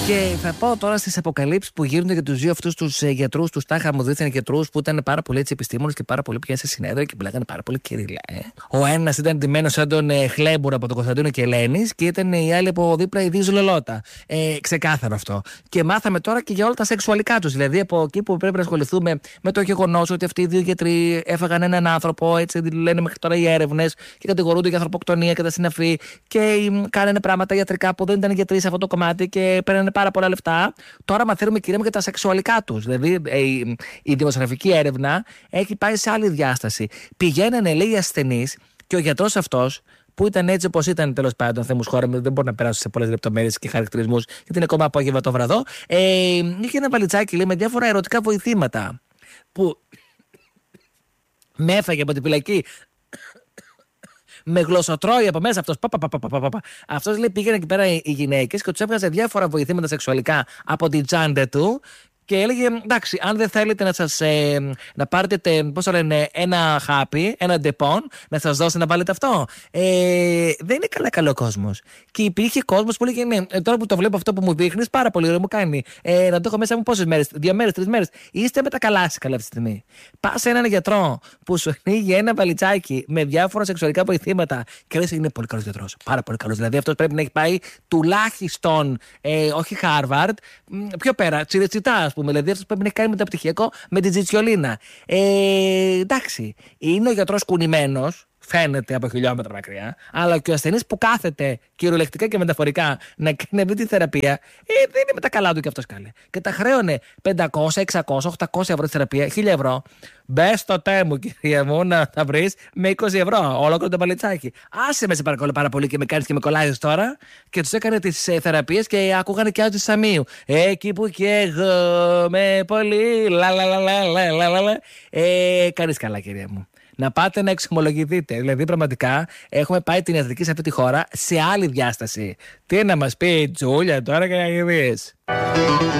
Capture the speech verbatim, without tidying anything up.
Και θα πάω τώρα στις αποκαλύψεις που γίνονται για τους δύο αυτούς τους γιατρούς, τους τάχα μου δίθεν γιατρούς, που ήταν πάρα πολύ έτσι επιστήμονες και πάρα πολύ πια σε συνέδριο και μιλάγανε πάρα πολύ κυριλά. Ε. Ο ένας ήταν ντυμένος σαν τον ε, Χλέμπουρα από τον Κωνσταντίνο Κελένης και ήταν η άλλη από δίπλα η Δίζου Λελώτα. Ε, ξεκάθαρο αυτό. Και μάθαμε τώρα και για όλα τα σεξουαλικά τους. Δηλαδή από εκεί που πρέπει να ασχοληθούμε με το γεγονός ότι αυτοί οι δύο γιατροί έφαγαν έναν άνθρωπο, έτσι λένε μέχρι τώρα οι έρευνες, και κατηγορούνται για ανθρωποκτονία και τα συναφή και κάνανε πράγματα ιατρικά που δεν ήταν γιατροί σε αυτό το κομμάτι και παίρνανε πάρα πολλά λεφτά. Τώρα μαθαίνουμε, κυρία μου, για τα σεξουαλικά τους. Δηλαδή η, η δημοσιογραφική έρευνα έχει πάει σε άλλη διάσταση. Πηγαίνανε, λέει, οι ασθενείς και ο γιατρός αυτός, που ήταν έτσι όπως ήταν, τέλος πάντων, Θεέ μου χώρα, δεν μπορώ να περάσω σε πολλές λεπτομέρειες και χαρακτηρισμούς, γιατί είναι ακόμα απόγευμα το βραδό. Ε, είχε ένα βαλιτσάκι, λέει, με διάφορα ερωτικά βοηθήματα που με έφαγε από την φυλακή. Με γλωσσοτρώει από μέσα αυτός. Αυτός, λέει, πήγαινε εκεί πέρα οι γυναίκες και τους έβγαζε διάφορα βοηθήματα σεξουαλικά από την τσάντα του. Και έλεγε, εντάξει, αν δεν θέλετε να σας ε, να πάρετε, πώς το λένε, ένα χάπι, ένα ντεπών, να σας δώσω να βάλετε αυτό. Ε, δεν είναι καλά καλό κόσμος. Και υπήρχε κόσμος που έλεγε, ναι, τώρα που το βλέπω αυτό που μου δείχνεις, πάρα πολύ ωραίο μου κάνει. Ε, να το έχω μέσα μου πόσες μέρες, δύο μέρες, τρεις μέρες. Είστε με τα καλά σας καλά αυτή τη στιγμή. Πας σε έναν γιατρό που σου ανοίγει ένα βαλιτσάκι με διάφορα σεξουαλικά βοηθήματα και λες, είναι πολύ καλός γιατρός. Πάρα πολύ καλός. Δηλαδή αυτός πρέπει να έχει πάει τουλάχιστον, ε, όχι Harvard, πιο πέρα, τσιρετσιτά. Δηλαδή αυτό πρέπει να έχει κάνει μεταπτυχιακό με την Τζιτσιολίνα. Ε, εντάξει, είναι ο γιατρός κουνημένος, φαίνεται από χιλιόμετρα μακριά, αλλά και ο ασθενής που κάθεται κυριολεκτικά και μεταφορικά να κάνει αυτή τη θεραπεία, ε, δεν είναι με τα καλά του κι αυτός, καλέ. Και τα χρέωνε πεντακόσια, εξακόσια, οκτακόσια ευρώ τη θεραπεία, χίλια ευρώ. Μπες στο τέμου, κυρία μου, να τα βρεις με είκοσι ευρώ. Όλο το παλιτσάκι. Άσε με, σε παρακαλώ πάρα πολύ, και με κάνεις και με κολλάζεις τώρα. Και τους έκανε τις ε, θεραπείες και ακούγανε και άλλους του Σαμίου. Εκεί που καίγομαι πολύ. Λα λα λα λα λα λα λα. Ε, κάνεις καλά, κυρία μου. Να πάτε να εξομολογηθείτε. Δηλαδή, πραγματικά έχουμε πάει την ιατρική σε αυτή τη χώρα σε άλλη διάσταση. Τι να μας πει η Τζούλια τώρα και να γυρίσει.